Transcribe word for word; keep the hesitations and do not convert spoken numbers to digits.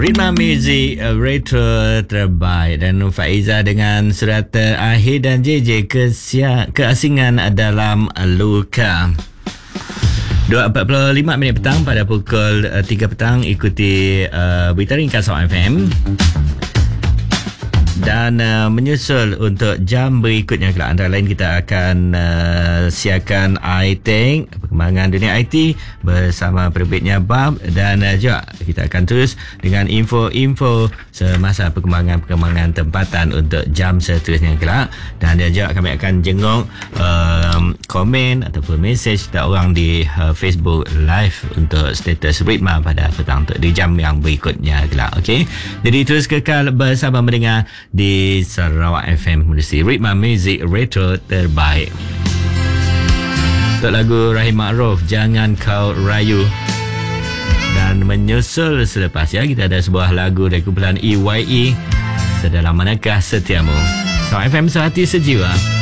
Ritma Music uh, Retro terbaik dan Faiza dengan surat terakhir dan J J kesia, keasingan dalam luka. dua empat puluh lima minit petang pada pukul uh, tiga petang ikuti uh, berita ringkas O F M. Dan uh, menyusul untuk jam berikutnya kelak, antara lain kita akan uh, siarkan iTech, perkembangan dunia I T bersama penerbitnya Bab, dan uh, juga kita akan terus dengan info-info semasa perkembangan-perkembangan tempatan untuk jam seterusnya kelak. Dan uh, juga kami akan jenguk uh, komen ataupun mesej kita orang di uh, Facebook Live untuk status Ritma pada petang untuk di jam yang berikutnya kelak. Okey, jadi terus kekal bersama mendengar di Sarawak F M menerusi Ritma Music Retro terbaik. Untuk lagu Rahim Ma'ruf, Jangan Kau Rayu. Dan menyusul selepas ya, kita ada sebuah lagu dari kumpulan E Y E, Sedalam Manakah Setiamu. Sarawak F M, sehati sejiwa.